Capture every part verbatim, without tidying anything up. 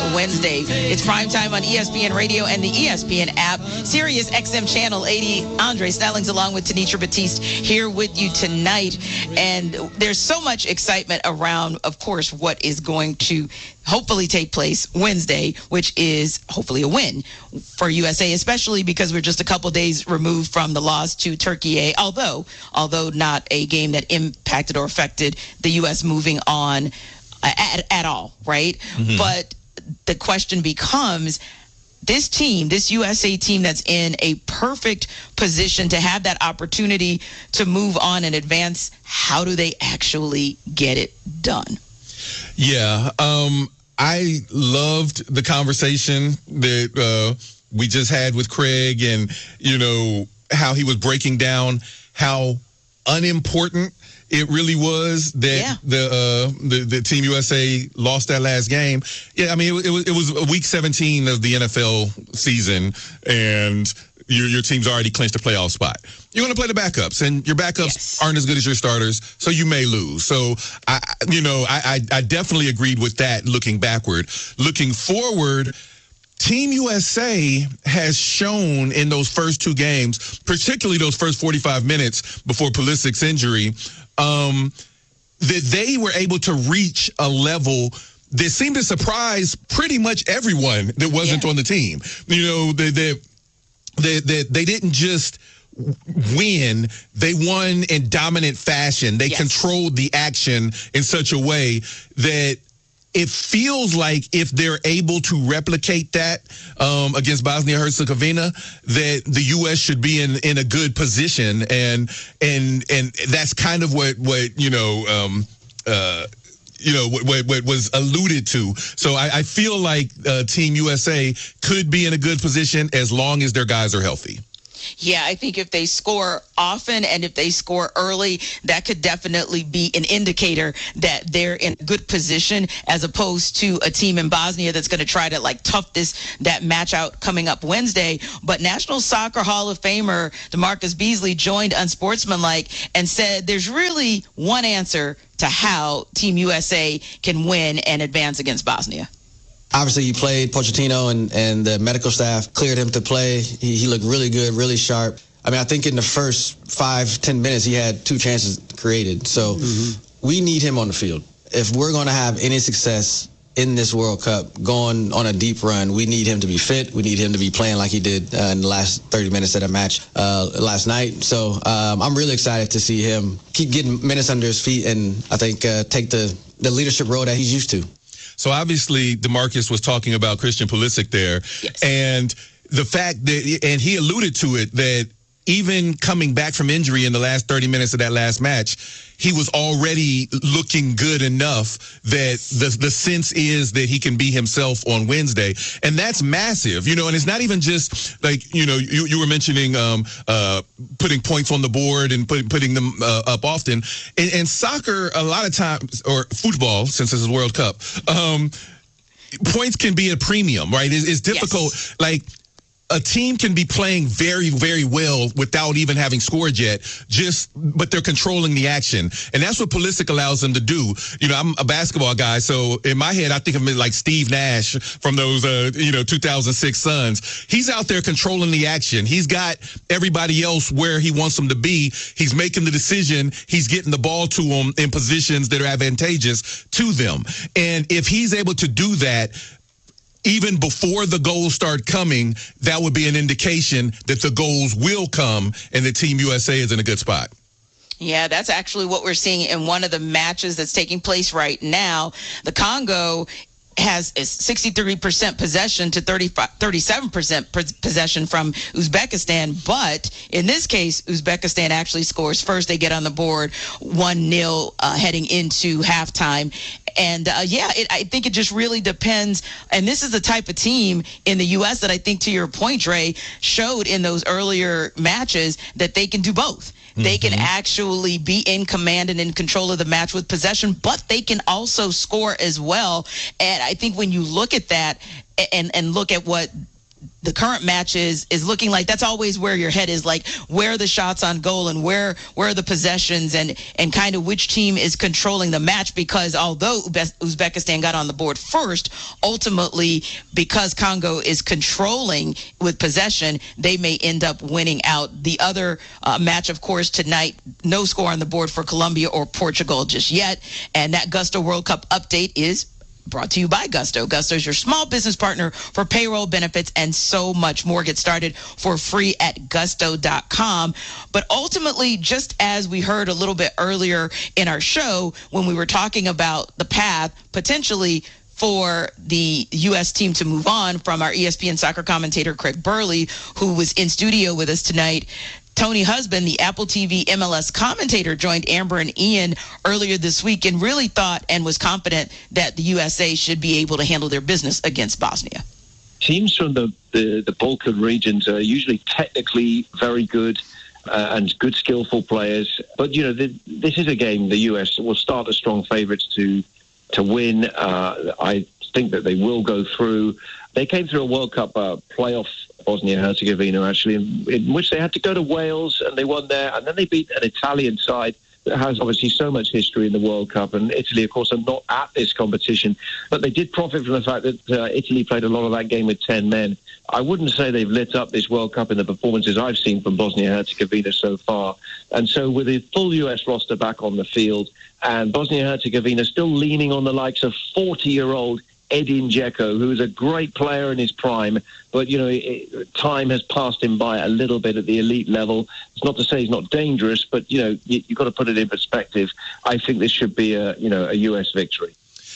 Wednesday. It's primetime on E S P N Radio and the E S P N app. Sirius X M Channel eighty. Andre Snellings along with Tanisha Batiste here with you tonight. And there's so much excitement around, of course, what is going to hopefully take place Wednesday, which is hopefully a win for U S A, especially because we're just a couple days removed from the loss to Turkey A, although, although not a game that impacted or affected the U S moving on at, at all, right? Mm-hmm. But the question becomes, this team, this U S A team that's in a perfect position to have that opportunity to move on and advance, how do they actually get it done? Yeah, um, I loved the conversation that uh, we just had with Craig, and, you know, how he was breaking down how unimportant it really was that yeah. the, uh, the the Team U S A lost that last game. Yeah, I mean, it, it was it was week seventeen of the N F L season, and your your team's already clinched a playoff spot. You're going to play the backups, and your backups yes. aren't as good as your starters, so you may lose. So, I, you know, I, I, I definitely agreed with that looking backward. Looking forward, Team U S A has shown in those first two games, particularly those first forty-five minutes before Pulisic's injury, um, that they were able to reach a level that seemed to surprise pretty much everyone that wasn't yeah. on the team. You know, they, they, they, they, they didn't just win, they won in dominant fashion. They yes. controlled the action in such a way that it feels like if they're able to replicate that um, against Bosnia-Herzegovina, that the U S should be in, in a good position, and and and that's kind of what what you know um, uh, you know what, what, what was alluded to. So I, I feel like uh, Team U S A could be in a good position as long as their guys are healthy. Yeah, I think if they score often and if they score early, that could definitely be an indicator that they're in a good position, as opposed to a team in Bosnia that's going to try to like tough this that match out coming up Wednesday. But National Soccer Hall of Famer DeMarcus Beasley joined Unsportsmanlike and said there's really one answer to how Team U S A can win and advance against Bosnia. Obviously, he played. Pochettino and, and the medical staff cleared him to play. He, he looked really good, really sharp. I mean, I think in the first five, ten minutes, he had two chances created. So mm-hmm. we need him on the field. If we're going to have any success in this World Cup, going on a deep run, we need him to be fit. We need him to be playing like he did uh, in the last thirty minutes of the match uh, last night. So um, I'm really excited to see him keep getting minutes under his feet and I think uh, take the, the leadership role that he's used to. So obviously, DeMarcus was talking about Christian Pulisic there, yes. and the fact that, and he alluded to it, that even coming back from injury in the last thirty minutes of that last match, he was already looking good enough that the the sense is that he can be himself on Wednesday. And that's massive, you know, and it's not even just like, you know, you, you were mentioning um, uh, putting points on the board and put, putting them uh, up often. And, and soccer, a lot of times, or football, since this is World Cup, um, points can be a premium, right? It's, it's difficult. Yes. Like, a team can be playing very, very well without even having scored yet, just, but they're controlling the action. And that's what Pulisic allows them to do. You know, I'm a basketball guy, so in my head, I think of him like Steve Nash from those, uh, you know, two thousand six Suns. He's out there controlling the action. He's got everybody else where he wants them to be. He's making the decision. He's getting the ball to them in positions that are advantageous to them. And if he's able to do that, even before the goals start coming, that would be an indication that the goals will come and the Team U S A is in a good spot. Yeah, that's actually what we're seeing in one of the matches that's taking place right now. The Congo has a sixty-three percent possession to thirty-seven percent possession from Uzbekistan. But in this case, Uzbekistan actually scores first. They get on the board one nil uh, heading into halftime. And, uh, yeah, it, I think it just really depends. And this is the type of team in the U S that I think, to your point, Dre, showed in those earlier matches that they can do both. Mm-hmm. They can actually be in command and in control of the match with possession, but they can also score as well. And I think when you look at that and, and look at what the current match is, is looking like that's always where your head is, like where are the shots on goal and where where are the possessions and, and kind of which team is controlling the match, because although Uzbekistan got on the board first, ultimately because Congo is controlling with possession, they may end up winning out. The other uh, match, of course, tonight, no score on the board for Colombia or Portugal just yet. And that Gusto World Cup update is brought to you by Gusto. Gusto is your small business partner for payroll, benefits, and so much more. Get started for free at gusto dot com. But ultimately, just as we heard a little bit earlier in our show when we were talking about the path potentially for the U S team to move on from our E S P N soccer commentator, Craig Burley, who was in studio with us tonight, Tony Husband, the Apple T V M L S commentator, joined Amber and Ian earlier this week and really thought and was confident that the U S A should be able to handle their business against Bosnia. Teams from the, the, the Balkan regions are usually technically very good uh, and good, skillful players. But, you know, the, this is a game the U S will start as strong favourites to, to win. Uh, I think that they will go through. They came through a World Cup uh, playoff, Bosnia-Herzegovina, actually, in, in which they had to go to Wales, and they won there. And then they beat an Italian side that has obviously so much history in the World Cup. And Italy, of course, are not at this competition. But they did profit from the fact that uh, Italy played a lot of that game with ten men. I wouldn't say they've lit up this World Cup in the performances I've seen from Bosnia-Herzegovina so far. And so with a full U S roster back on the field, and Bosnia-Herzegovina still leaning on the likes of forty-year-old Edin Dzeko, who is a great player in his prime, but, you know, it, time has passed him by a little bit at the elite level. It's not to say he's not dangerous, but, you know, you, you've got to put it in perspective. I think this should be a, you know, a U S victory.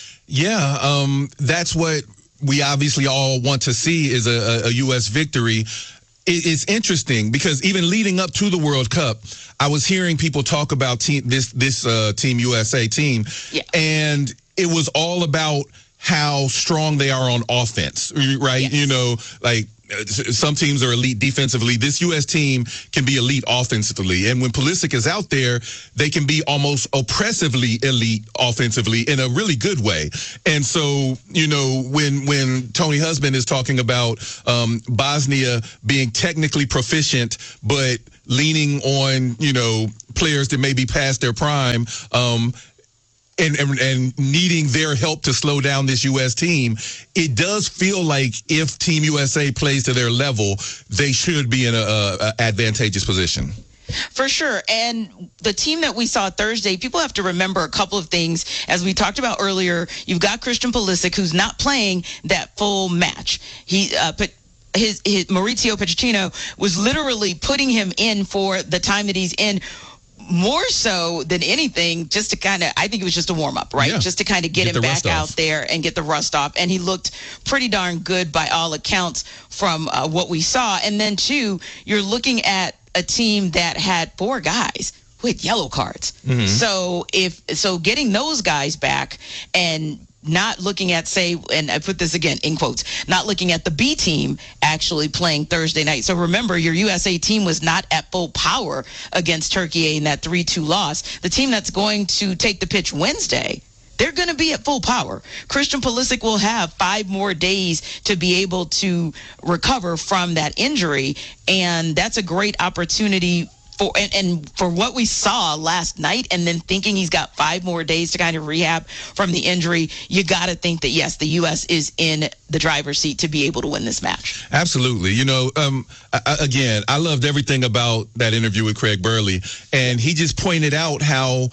Yeah, um, that's what we obviously all want to see is a, a U S victory. It's interesting because even leading up to the World Cup, I was hearing people talk about team, this this uh, Team U S A team, yeah. and it was all about how strong they are on offense, right? Yes. You know, like some teams are elite defensively. This U S team can be elite offensively. And when Pulisic is out there, they can be almost oppressively elite offensively in a really good way. And so, you know, when when Tony Husband is talking about um, Bosnia being technically proficient, but leaning on, you know, players that may be past their prime, um, And, and and needing their help to slow down this U S team, it does feel like if Team U S A plays to their level, they should be in a, a, a advantageous position. For sure. And the team that we saw Thursday, people have to remember a couple of things. As we talked about earlier, you've got Christian Pulisic, who's not playing that full match. He uh, put his, his Maurizio Pochettino was literally putting him in for the time that he's in, more so than anything, just to kind of, I think it was just a warm up, right? Yeah. Just to kind of get, get him back out there and get the rust off. And he looked pretty darn good by all accounts from uh, what we saw. And then, two, you're looking at a team that had four guys with yellow cards. Mm-hmm. So if so, getting those guys back and not looking at, say, and I put this again in quotes, not looking at the B team actually playing Thursday night. So remember, your U S A team was not at full power against Turkey in that three two loss. The team that's going to take the pitch Wednesday, they're going to be at full power. Christian Pulisic will have five more days to be able to recover from that injury, and that's a great opportunity For, and, and for what we saw last night, and then thinking he's got five more days to kind of rehab from the injury, you got to think that, yes, the U S is in the driver's seat to be able to win this match. Absolutely. You know, um, I, again, I loved everything about that interview with Craig Burley, and he just pointed out how,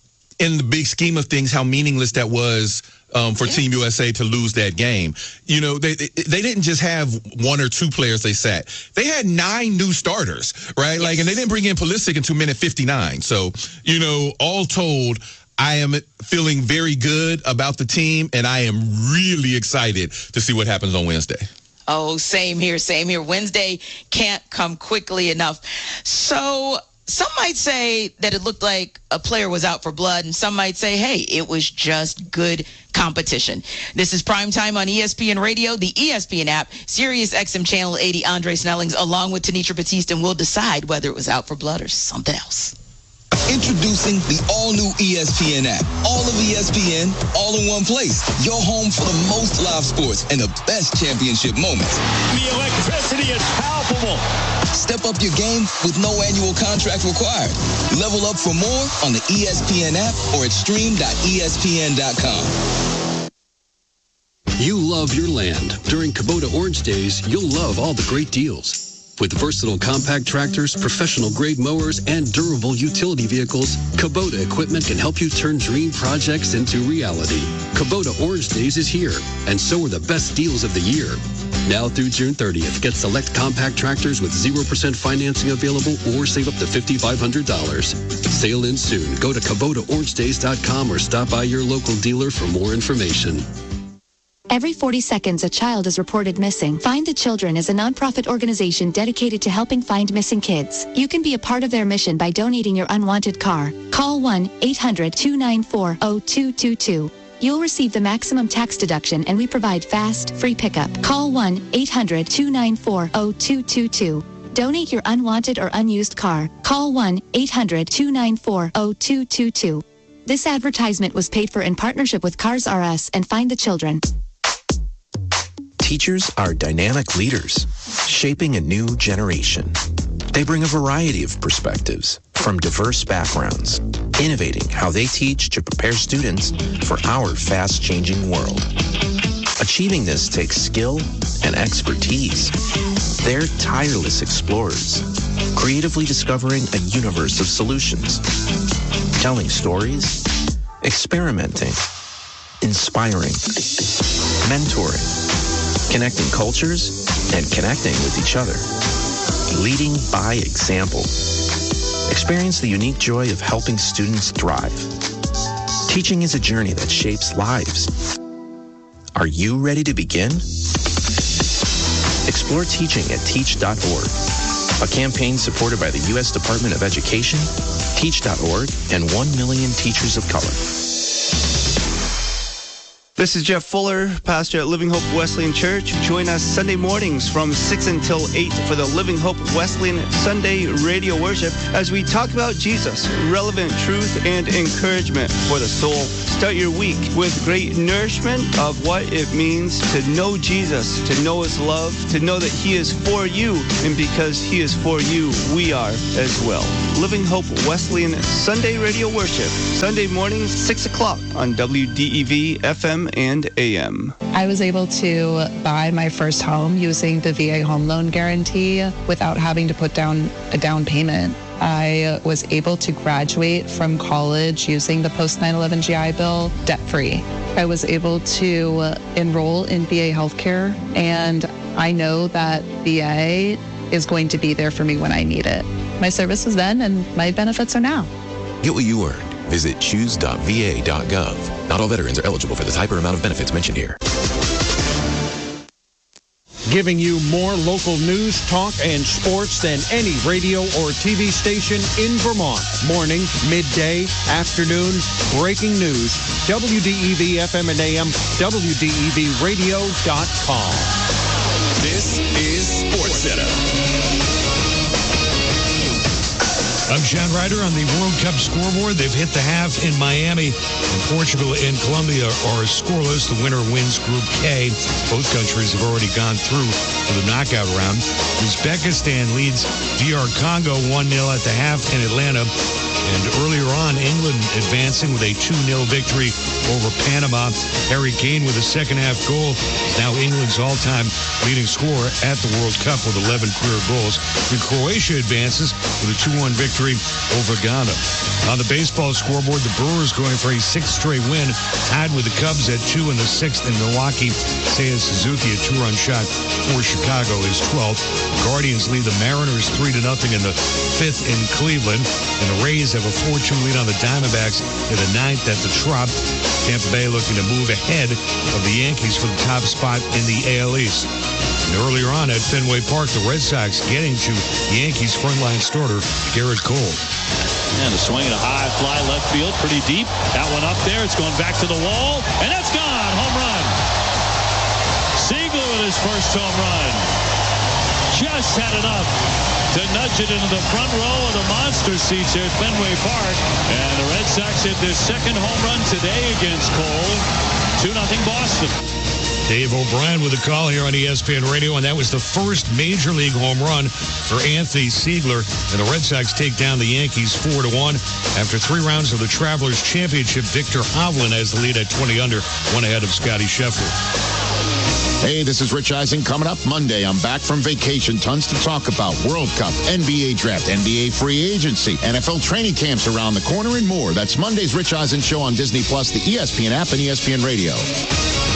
in the big scheme of things, how meaningless that was Um, for yeah. Team U S A to lose that game. You know, they they didn't just have one or two players they sat. They had nine new starters, right? Yes. Like, and they didn't bring in Pulisic until minute fifty-nine. So, you know, all told, I am feeling very good about the team, and I am really excited to see what happens on Wednesday. Oh, same here, same here. Wednesday can't come quickly enough. So some might say that it looked like a player was out for blood, and some might say, hey, it was just good competition. This is Primetime on E S P N Radio, the E S P N app, Sirius X M Channel eighty, Andre Snellings, along with Tanisha Batiste, and we'll decide whether it was out for blood or something else. Introducing the all-new E S P N app. All of E S P N, all in one place. Your home for the most live sports and the best championship moments. The electricity is palpable. Step up your game with no annual contract required. Level up for more on the E S P N app or at stream dot E S P N dot com. You love your land. During Kubota Orange Days, you'll love all the great deals. With versatile compact tractors, professional-grade mowers, and durable utility vehicles, Kubota equipment can help you turn dream projects into reality. Kubota Orange Days is here, and so are the best deals of the year. Now through June thirtieth, get select compact tractors with zero percent financing available or save up to five thousand five hundred dollars. Sale ends soon. Go to Kubota Orange Days dot com or stop by your local dealer for more information. Every forty seconds, a child is reported missing. Find the Children is a nonprofit organization dedicated to helping find missing kids. You can be a part of their mission by donating your unwanted car. Call one eight hundred two nine four zero two two two. You'll receive the maximum tax deduction, and we provide fast, free pickup. Call one eight hundred two nine four zero two two two. Donate your unwanted or unused car. Call one eight hundred two nine four zero two two two. This advertisement was paid for in partnership with Cars R Us and Find the Children. Teachers are dynamic leaders, shaping a new generation. They bring a variety of perspectives from diverse backgrounds, innovating how they teach to prepare students for our fast-changing world. Achieving this takes skill and expertise. They're tireless explorers, creatively discovering a universe of solutions, telling stories, experimenting, inspiring, mentoring, connecting cultures, and connecting with each other. Leading by example. Experience the unique joy of helping students thrive. Teaching is a journey that shapes lives. Are you ready to begin? Explore teaching at teach dot org, a campaign supported by the U S Department of Education, teach dot org, and one million Teachers of Color. This is Jeff Fuller, pastor at Living Hope Wesleyan Church. Join us Sunday mornings from six until eight for the Living Hope Wesleyan Sunday radio worship as we talk about Jesus, relevant truth and encouragement for the soul. Start your week with great nourishment of what it means to know Jesus, to know his love, to know that he is for you, and because he is for you, we are as well. Living Hope Wesleyan Sunday radio worship, Sunday mornings, six o'clock on W D E V F M and A M. I was able to buy my first home using the V A home loan guarantee without having to put down a down payment. I was able to graduate from college using the post nine eleven G I Bill debt-free. I was able to enroll in V A healthcare, and I know that V A is going to be there for me when I need it. My service was then, and my benefits are now. Get what you earned. Visit choose dot V A dot gov. Not all veterans are eligible for the type or amount of benefits mentioned here. Giving you more local news, talk, and sports than any radio or T V station in Vermont. Morning, midday, afternoon, breaking news. W D E V F M and A M, W D E V radio dot com. This is SportsCenter. I'm Sean Ryder on the World Cup scoreboard. They've hit the half in Miami, and Portugal and Colombia are scoreless. The winner wins Group K. Both countries have already gone through to the knockout round. Uzbekistan leads D R Congo one nil at the half in Atlanta. And earlier on, England advancing with a two nil victory over Panama. Harry Kane with a second-half goal is now England's all-time leading scorer at the World Cup with eleven career goals. And Croatia advances with a two one victory over Ghana. On the baseball scoreboard, the Brewers going for a sixth straight win, tied with the Cubs at two in the sixth in Milwaukee. Seiya Suzuki, a two-run shot for Chicago, is twelfth. The Guardians lead the Mariners three to nothing in the fifth in Cleveland. And the Rays have a four two lead on the Diamondbacks in the ninth at the Trop. Tampa Bay looking to move ahead of the Yankees for the top spot in the A L East. And earlier on at Fenway Park, the Red Sox getting to Yankees frontline starter Garrett Cole. And a swing and a high fly left field, pretty deep. That one up there, it's going back to the wall, and that's gone. Home run. Seigler with his first home run. Just had enough to nudge it into the front row of the monster seats here at Fenway Park. And the Red Sox hit their second home run today against Cole. two nothing Boston. Dave O'Brien with a call here on E S P N Radio, and that was the first Major League home run for Anthony Siegler. And the Red Sox take down the Yankees four to one. After three rounds of the Travelers Championship, Victor Hovland has the lead at twenty under, one ahead of Scotty Scheffler. Hey, this is Rich Eisen. Coming up Monday, I'm back from vacation. Tons to talk about. World Cup, N B A Draft, N B A Free Agency, N F L training camps around the corner, and more. That's Monday's Rich Eisen Show on Disney Plus, the E S P N app, and E S P N Radio.